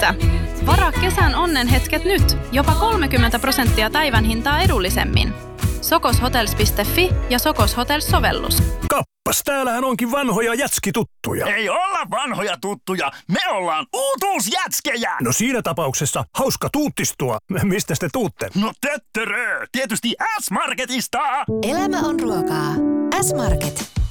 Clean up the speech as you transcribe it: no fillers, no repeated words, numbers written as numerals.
Kymppissä. Varaa kesän onnenhetket nyt. Jopa 30% päivän hintaa edullisemmin. Sokoshotels.fi ja Sokos Hotels-sovellus. Kappas, täällähän onkin vanhoja jätskituttuja. Ei olla vanhoja tuttuja, me ollaan uutuusjätskejä! No siinä tapauksessa hauska tuuttistua. Mistä te tuutte? No töttörö, tietysti S-Marketista! Elämä on ruokaa. S-Market.